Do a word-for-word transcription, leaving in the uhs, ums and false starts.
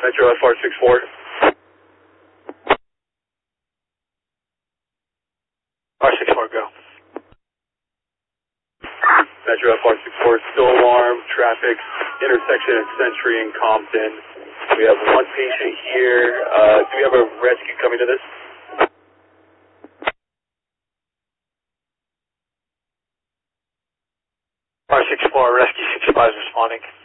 Metro F R six four. R six four, go. Metro F R six four, still alarm, traffic, intersection of Century and Compton. We have one patient here. Uh, do we have a rescue coming to this? R six four, rescue six five is responding.